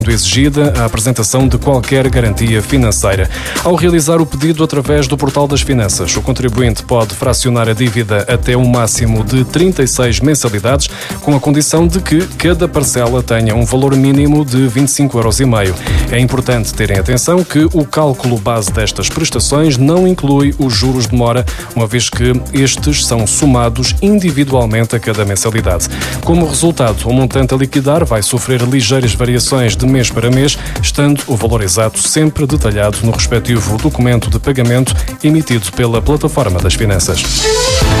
exigida a apresentação de qualquer garantia financeira. Ao realizar o pedido através do Portal das Finanças, o contribuinte pode fracionar a dívida até um máximo de 36 mensalidades, com a condição de que cada parcela tenha um valor mínimo de 25,5 €. É importante terem atenção que o cálculo base destas prestações não inclui os juros de mora, uma vez que estes são somados individualmente a cada mensalidade. Como resultado, o montante a liquidar vai sofrer ligeiras variações de mês para mês, estando o valor exato sempre detalhado no respectivo documento de pagamento emitido pela Plataforma das Finanças.